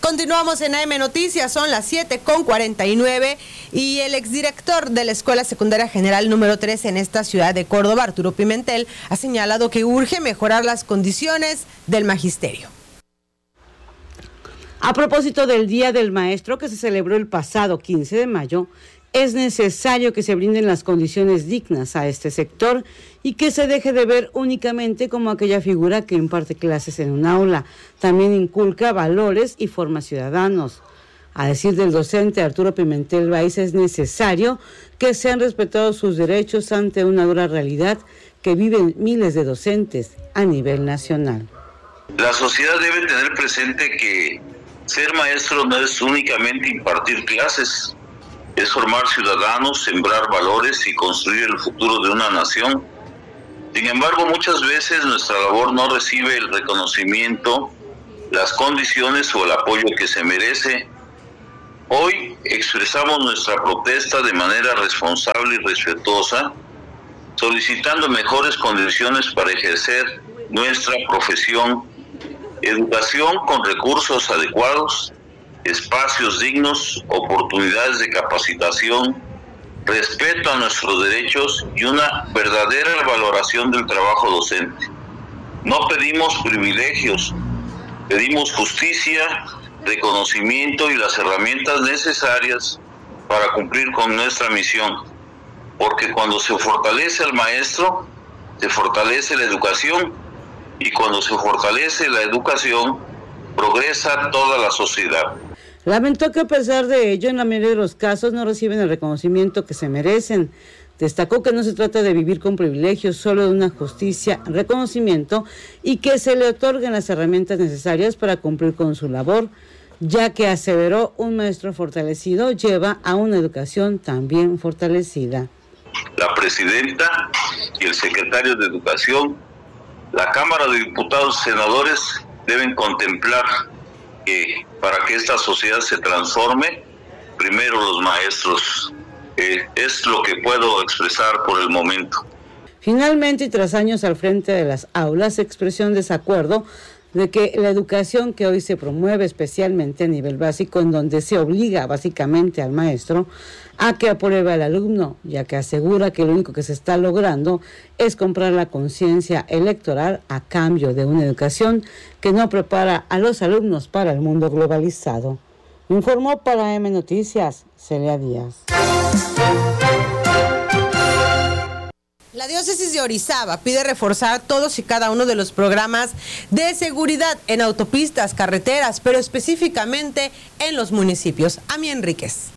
Continuamos en AM Noticias, son las 7:49 y el exdirector de la Escuela Secundaria General número 3 en esta ciudad de Córdoba, Arturo Pimentel, ha señalado que urge mejorar las condiciones del magisterio. A propósito del Día del Maestro que se celebró el pasado 15 de mayo, es necesario que se brinden las condiciones dignas a este sector y que se deje de ver únicamente como aquella figura que imparte clases en un aula. También inculca valores y forma ciudadanos. A decir del docente Arturo Pimentel Báez, es necesario que sean respetados sus derechos ante una dura realidad que viven miles de docentes a nivel nacional. La sociedad debe tener presente que ser maestro no es únicamente impartir clases, es formar ciudadanos, sembrar valores y construir el futuro de una nación. Sin embargo, muchas veces nuestra labor no recibe el reconocimiento, las condiciones o el apoyo que se merece. Hoy expresamos nuestra protesta de manera responsable y respetuosa, solicitando mejores condiciones para ejercer nuestra profesión, educación con recursos adecuados, espacios dignos, oportunidades de capacitación, respeto a nuestros derechos y una verdadera valoración del trabajo docente. No pedimos privilegios, pedimos justicia, reconocimiento y las herramientas necesarias para cumplir con nuestra misión, porque cuando se fortalece al maestro, se fortalece la educación, y cuando se fortalece la educación, progresa toda la sociedad. Lamentó que a pesar de ello, en la mayoría de los casos no reciben el reconocimiento que se merecen. Destacó que no se trata de vivir con privilegios, solo de una justicia, reconocimiento y que se le otorguen las herramientas necesarias para cumplir con su labor, ya que aseveró un maestro fortalecido lleva a una educación también fortalecida. La presidenta y el secretario de Educación, la Cámara de Diputados y Senadores deben contemplar que para que esta sociedad se transforme, primero los maestros. Es lo que puedo expresar por el momento. Finalmente, y tras años al frente de las aulas, se expresó un desacuerdo de que la educación que hoy se promueve, especialmente a nivel básico, en donde se obliga básicamente al maestro a que apruebe al alumno, ya que asegura que lo único que se está logrando es comprar la conciencia electoral a cambio de una educación que no prepara a los alumnos para el mundo globalizado. Informó para AM Noticias, Celia Díaz. La diócesis de Orizaba pide reforzar todos y cada uno de los programas de seguridad en autopistas, carreteras, pero específicamente en los municipios. Ami Enríquez.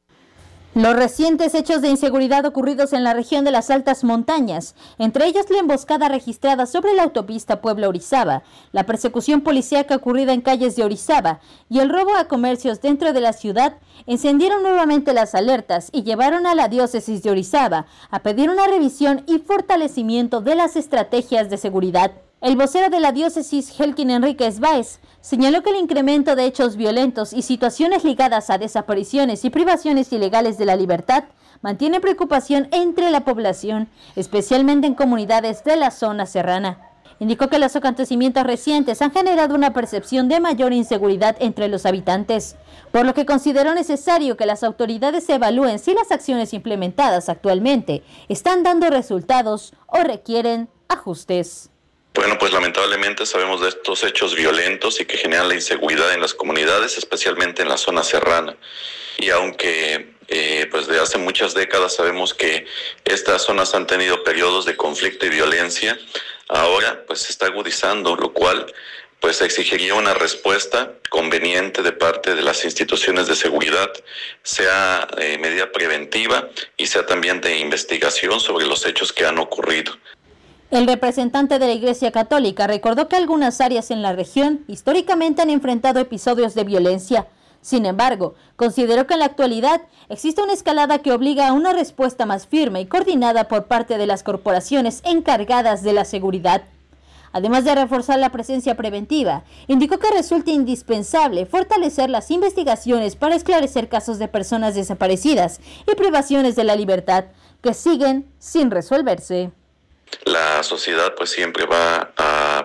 Los recientes hechos de inseguridad ocurridos en la región de las altas montañas, entre ellos la emboscada registrada sobre la autopista Puebla-Orizaba, la persecución policíaca ocurrida en calles de Orizaba y el robo a comercios dentro de la ciudad, encendieron nuevamente las alertas y llevaron a la diócesis de Orizaba a pedir una revisión y fortalecimiento de las estrategias de seguridad. El vocero de la diócesis, Helkin Enríquez Báez, señaló que el incremento de hechos violentos y situaciones ligadas a desapariciones y privaciones ilegales de la libertad mantiene preocupación entre la población, especialmente en comunidades de la zona serrana. Indicó que los acontecimientos recientes han generado una percepción de mayor inseguridad entre los habitantes, por lo que consideró necesario que las autoridades evalúen si las acciones implementadas actualmente están dando resultados o requieren ajustes. Bueno, pues lamentablemente sabemos de estos hechos violentos y que generan la inseguridad en las comunidades, especialmente en la zona serrana. Y aunque pues de hace muchas décadas sabemos que estas zonas han tenido periodos de conflicto y violencia, ahora pues se está agudizando, lo cual pues exigiría una respuesta conveniente de parte de las instituciones de seguridad, sea medida preventiva y sea también de investigación sobre los hechos que han ocurrido. El representante de la Iglesia Católica recordó que algunas áreas en la región históricamente han enfrentado episodios de violencia. Sin embargo, consideró que en la actualidad existe una escalada que obliga a una respuesta más firme y coordinada por parte de las corporaciones encargadas de la seguridad. Además de reforzar la presencia preventiva, indicó que resulta indispensable fortalecer las investigaciones para esclarecer casos de personas desaparecidas y privaciones de la libertad que siguen sin resolverse. La sociedad pues siempre va a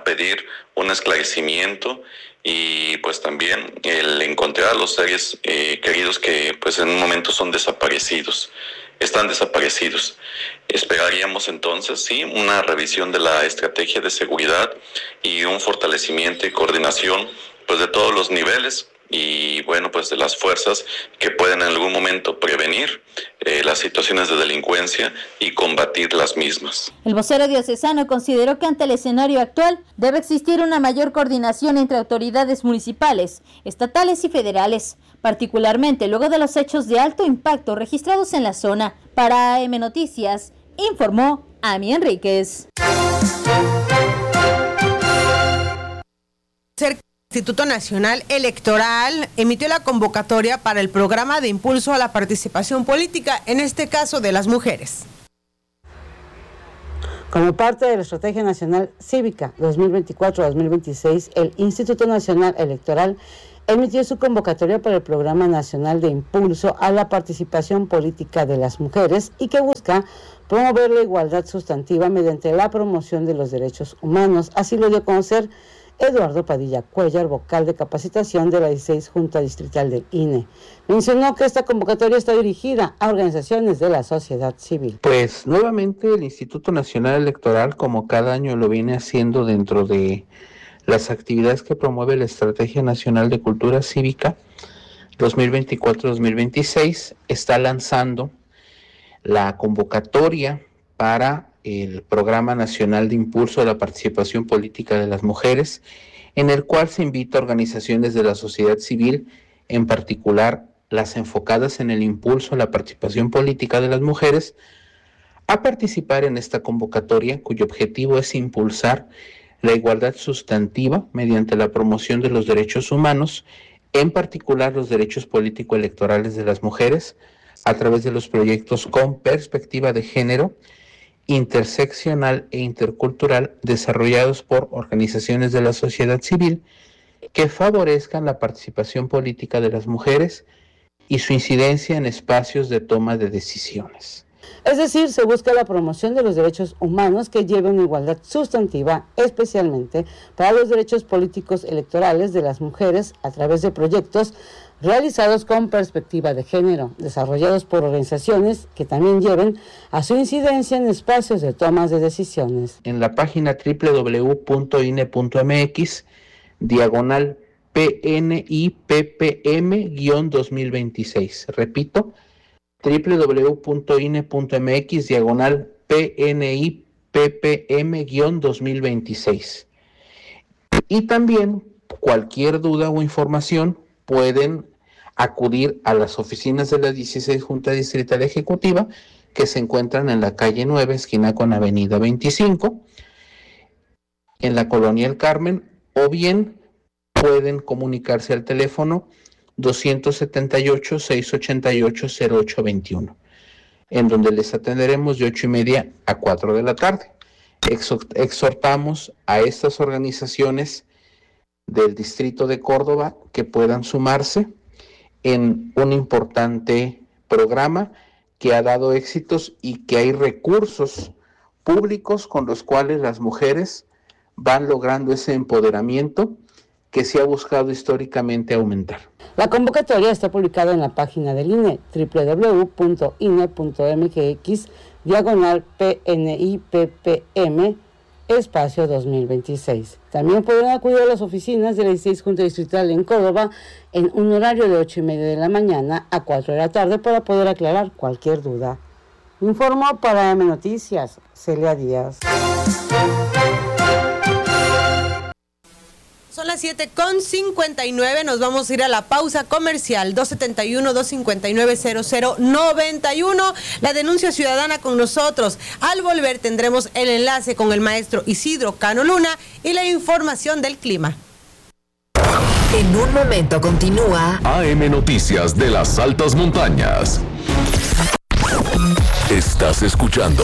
pedir un esclarecimiento y pues también el encontrar a los seres queridos que pues en un momento están desaparecidos. Esperaríamos entonces, sí, una revisión de la estrategia de seguridad y un fortalecimiento y coordinación pues de todos los niveles y bueno, pues de las fuerzas que pueden en algún momento prevenir las situaciones de delincuencia y combatir las mismas. El vocero diocesano consideró que ante el escenario actual debe existir una mayor coordinación entre autoridades municipales, estatales y federales, particularmente luego de los hechos de alto impacto registrados en la zona. Para AM Noticias, informó Ami Enríquez. El Instituto Nacional Electoral emitió la convocatoria para el programa de impulso a la participación política, en este caso de las mujeres. Como parte de la Estrategia Nacional Cívica 2024-2026, el Instituto Nacional Electoral emitió su convocatoria para el Programa Nacional de Impulso a la Participación Política de las Mujeres y que busca promover la igualdad sustantiva mediante la promoción de los derechos humanos. Así lo dio a conocer Eduardo Padilla Cuellar, vocal de capacitación de la 16 Junta Distrital del INE. Mencionó que esta convocatoria está dirigida a organizaciones de la sociedad civil. Pues nuevamente el Instituto Nacional Electoral, como cada año lo viene haciendo dentro de las actividades que promueve la Estrategia Nacional de Cultura Cívica 2024-2026, está lanzando la convocatoria para el Programa Nacional de Impulso a la Participación Política de las Mujeres, en el cual se invita a organizaciones de la sociedad civil, en particular las enfocadas en el impulso a la participación política de las mujeres, a participar en esta convocatoria, cuyo objetivo es impulsar la igualdad sustantiva mediante la promoción de los derechos humanos, en particular los derechos político-electorales de las mujeres, a través de los proyectos con perspectiva de género, interseccional e intercultural desarrollados por organizaciones de la sociedad civil que favorezcan la participación política de las mujeres y su incidencia en espacios de toma de decisiones. Es decir, se busca la promoción de los derechos humanos que lleven una igualdad sustantiva, especialmente para los derechos políticos electorales de las mujeres a través de proyectos realizados con perspectiva de género, desarrollados por organizaciones que también lleven a su incidencia en espacios de tomas de decisiones. En la página www.ine.mx/PNIPPM-2026. Repito, www.ine.mx/PNIPPM-2026. Y también cualquier duda o información pueden acudir a las oficinas de la 16 Junta Distrital Ejecutiva, que se encuentran en la calle 9, esquina con avenida 25, en la Colonia El Carmen, o bien pueden comunicarse al teléfono 278-688-0821, en donde les atenderemos de 8:30 a 4 de la tarde. Exhortamos a estas organizaciones del Distrito de Córdoba que puedan sumarse en un importante programa que ha dado éxitos y que hay recursos públicos con los cuales las mujeres van logrando ese empoderamiento que se ha buscado históricamente aumentar. La convocatoria está publicada en la página del INE, www.ine.mx/PNIPPM espacio 2026. También podrán acudir a las oficinas de la 16 Junta Distrital en Córdoba en un horario de 8:30 de la mañana a 4 de la tarde para poder aclarar cualquier duda. Informó para AM Noticias, Celia Díaz. Son las 7:59, nos vamos a ir a la pausa comercial, 271-259-0091, la denuncia ciudadana con nosotros. Al volver tendremos el enlace con el maestro Isidro Cano Luna y la información del clima. En un momento continúa AM Noticias de las Altas Montañas. Estás escuchando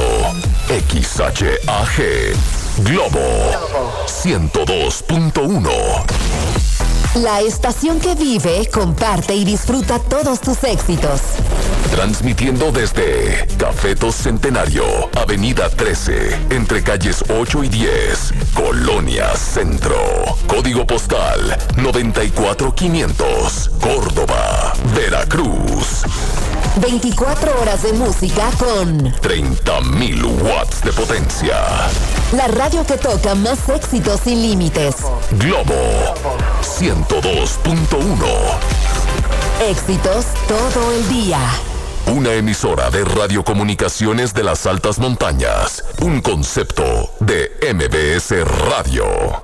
XHAG Globo 102.1. La estación que vive, comparte y disfruta todos tus éxitos. Transmitiendo desde Cafetos Centenario, Avenida 13, entre calles 8 y 10, Colonia Centro. Código postal 94500, Córdoba, Veracruz. 24 horas de música con 30.000 watts de potencia. La radio que toca más éxitos sin límites. Globo 102.1. Éxitos todo el día. Una emisora de radiocomunicaciones de las altas montañas. Un concepto de MBS Radio.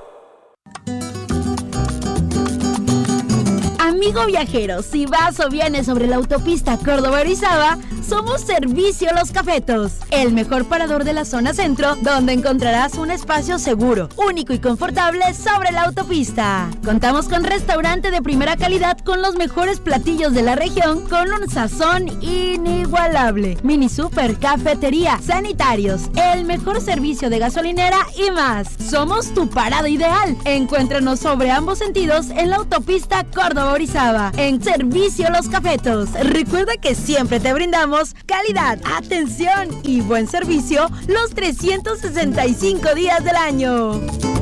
Amigo viajero, si vas o vienes sobre la autopista Córdoba-Orizaba, somos Servicio Los Cafetos, el mejor parador de la zona centro, donde encontrarás un espacio seguro, único y confortable sobre la autopista. Contamos con restaurante de primera calidad con los mejores platillos de la región, con un sazón inigualable. Mini super, cafetería, sanitarios, el mejor servicio de gasolinera y más. Somos tu parada ideal. Encuéntranos sobre ambos sentidos en la autopista Córdoba-Orizaba, en Servicio Los Cafetos. Recuerda que siempre te brindamos calidad, atención y buen servicio los 365 días del año.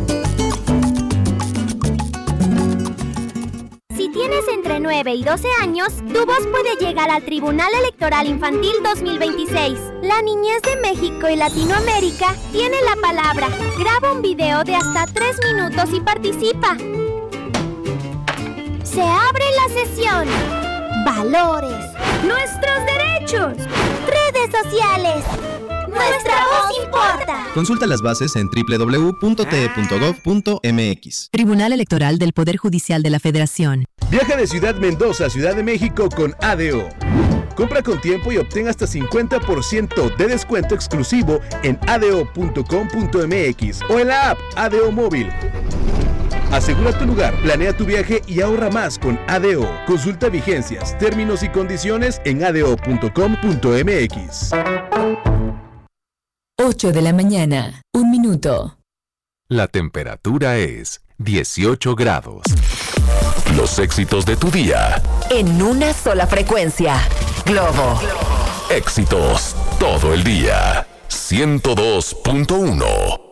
Si tienes entre 9 y 12 años, tu voz puede llegar al Tribunal Electoral Infantil 2026. La niñez de México y Latinoamérica tiene la palabra. Graba un video de hasta 3 minutos y participa. Se abre la sesión. Valores. Nuestros derechos. Redes sociales. Nuestra voz importa. Consulta las bases en www.te.gov.mx. Tribunal Electoral del Poder Judicial de la Federación. Viaja de Ciudad Mendoza a Ciudad de México con ADO. Compra con tiempo y obtén hasta 50% de descuento exclusivo en ado.com.mx o en la app ADO Móvil. Asegura tu lugar, planea tu viaje y ahorra más con ADO. Consulta vigencias, términos y condiciones en ado.com.mx. 8 de la mañana, 1 minuto. La temperatura es 18 grados. Los éxitos de tu día. En una sola frecuencia. Globo. Éxitos todo el día. 102.1.